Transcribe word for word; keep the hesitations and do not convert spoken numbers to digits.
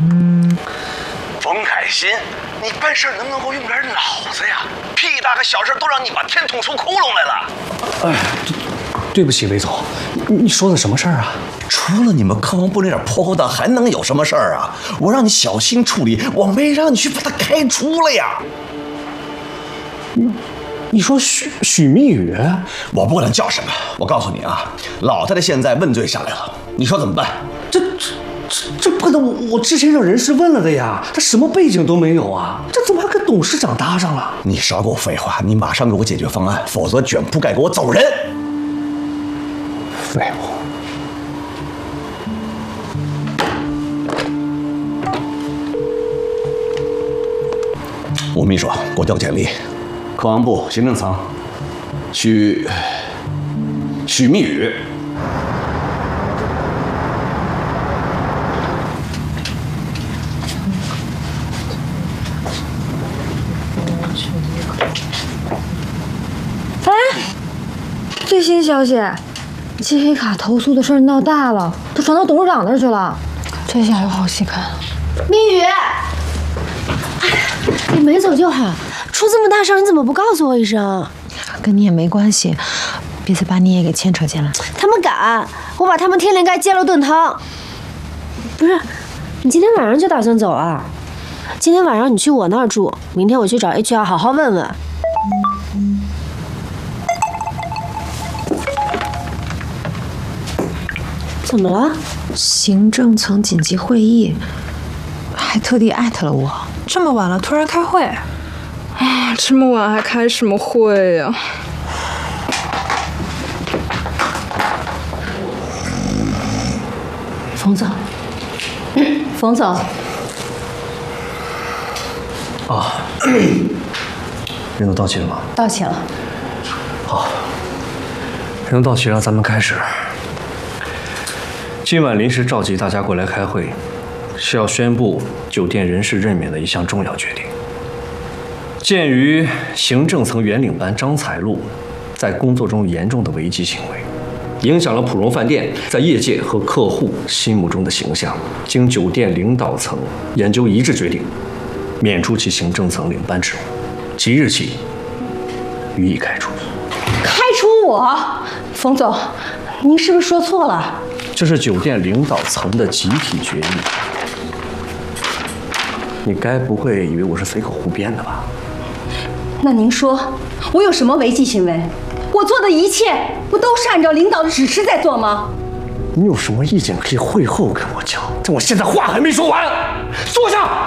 嗯， 冯凯欣，你办事能不能够用点脑子呀？屁大个小事都让你把天捅出窟窿来了。 哎，对，对不起，韦总，你说的什么事儿啊？ 除了你们科防部那点破勾当，还能有什么事儿啊？我让你小心处理，我没让你去把他开除了呀。 你你说许许密雨， 我不管他叫什么，我告诉你啊，老太太现在问罪下来了，你说怎么办？ 这这这这不可能！我我之前让人事问了的呀，他什么背景都没有啊，这怎么还跟董事长搭上了？ 你少给我废话，你马上给我解决方案，否则卷铺盖给我走人！ 废物！ 吴秘书，给我调简历，科防部行政层，许许密雨。 哎，最新消息，金黑卡投诉的事儿闹大了，都传到董事长那儿去了。这下有好戏看了。 密雨，你没走就好。出这么大事，你怎么不告诉我一声？ 跟你也没关系，别再把你也给牵扯进来。 他们敢，我把他们天灵盖接了炖汤。不是，你今天晚上就打算走啊？今天晚上你去我那儿住，明天我去找 H R 好好问问。怎么了？ 行政层紧急会议，还特地艾特了我。 这么晚了，突然开会啊！这么晚还开什么会呀？ 冯总，冯总。 啊，人都到齐了吗？ 道歉了。 好，人都到齐了，咱们开始。今晚临时召集大家过来开会，是要宣布酒店人事任免的一项重要决定。鉴于行政层原领班张彩璐在工作中严重的违纪行为，影响了普荣饭店在业界和客户心目中的形象，经酒店领导层研究一致决定，免除其行政层领班职务，即日起予以开除。 开除我？冯总，您是不是说错了？ 这是酒店领导层的集体决议，你该不会以为我是随口胡编的吧？ 那您说，我有什么违纪行为？我做的一切不都是按照领导的指示在做吗？ 你有什么意见可以会后跟我讲，但我现在话还没说完。坐下。